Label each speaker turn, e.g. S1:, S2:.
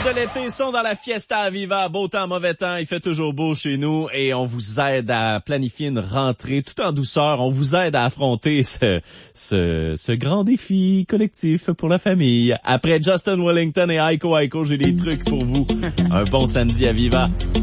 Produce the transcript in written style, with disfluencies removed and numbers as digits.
S1: de l'été sont dans la Fiesta Aviva. Beau temps, mauvais temps, il fait toujours beau chez nous et on vous aide à planifier une rentrée tout en douceur. On vous aide à affronter ce grand défi collectif pour la famille. Après Justin Wellington et Aiko Aiko, j'ai des trucs pour vous. Un bon samedi à Viva.